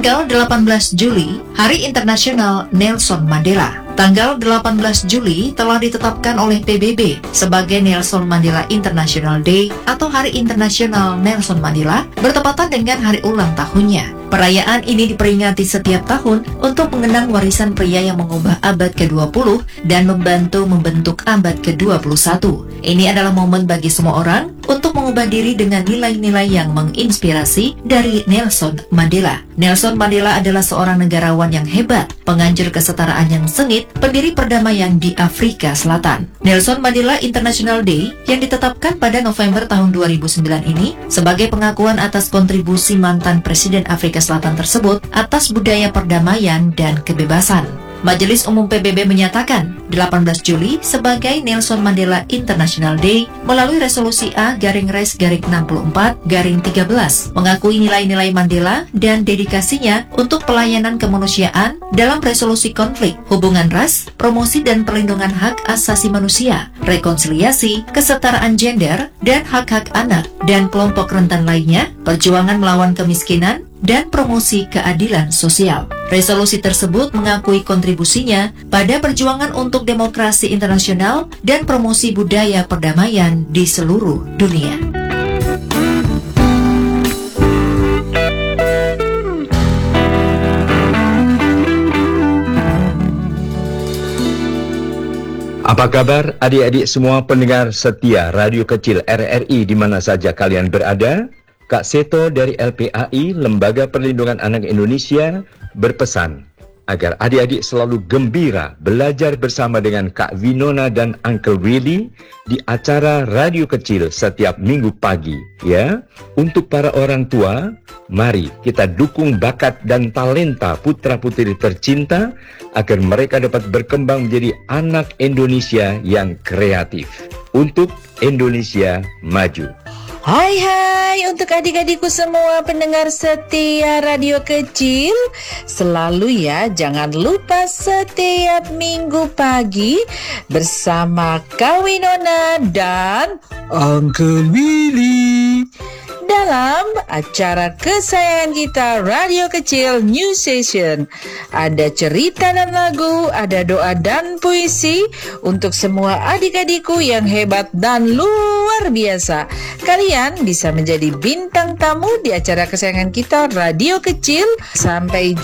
Tanggal 18 Juli, Hari Internasional Nelson Mandela. Tanggal 18 Juli telah ditetapkan oleh PBB sebagai Nelson Mandela International Day atau Hari Internasional Nelson Mandela bertepatan dengan hari ulang tahunnya. Perayaan ini diperingati setiap tahun untuk mengenang warisan pria yang mengubah abad ke-20 dan membantu membentuk abad ke-21. Ini adalah momen bagi semua orang untuk mengubah diri dengan nilai-nilai yang menginspirasi dari Nelson Mandela. Nelson Mandela adalah seorang negarawan yang hebat, penganjur kesetaraan yang sengit, pendiri perdamaian di Afrika Selatan. Nelson Mandela International Day yang ditetapkan pada November tahun 2009 ini sebagai pengakuan atas kontribusi mantan Presiden Afrika Selatan tersebut atas budaya perdamaian dan kebebasan. Majelis Umum PBB menyatakan 18 Juli sebagai Nelson Mandela International Day melalui resolusi A-Res-64-13 mengakui nilai-nilai Mandela dan dedikasinya untuk pelayanan kemanusiaan dalam resolusi konflik, hubungan ras, promosi dan perlindungan hak asasi manusia, rekonsiliasi, kesetaraan gender, dan hak-hak anak dan kelompok rentan lainnya, perjuangan melawan kemiskinan, dan promosi keadilan sosial. Resolusi tersebut mengakui kontribusinya pada perjuangan untuk demokrasi internasional dan promosi budaya perdamaian di seluruh dunia. Apa kabar adik-adik semua pendengar setia Radio Kecil RRI di mana saja kalian berada? Kak Seto dari LPAI, Lembaga Perlindungan Anak Indonesia, berpesan agar adik-adik selalu gembira belajar bersama dengan Kak Winona dan Uncle Willy di acara Radio Kecil setiap minggu pagi, ya. Untuk para orang tua, mari kita dukung bakat dan talenta putra-putri tercinta agar mereka dapat berkembang menjadi anak Indonesia yang kreatif. Untuk Indonesia maju. Hai untuk adik-adikku semua pendengar setia Radio Kecil. Selalu ya, jangan lupa setiap minggu pagi bersama Kak Winona dan Uncle Willy dalam acara kesayangan kita Radio Kecil New Session. Ada cerita dan lagu, ada doa dan puisi untuk semua adik-adikku yang hebat dan luar biasa. Kalian bisa menjadi bintang tamu di acara kesayangan kita Radio Kecil. Sampai